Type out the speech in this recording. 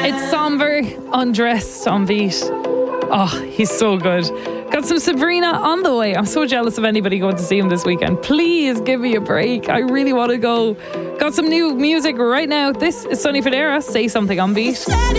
It's Somber, Undressed on Beat. Oh, he's so good. Got some Sabrina on the way. I'm so jealous of anybody going to see him this weekend. Please give me a break. I really want to go. Got some new music right now. This is Sonny Fodera. Say Something on Beat.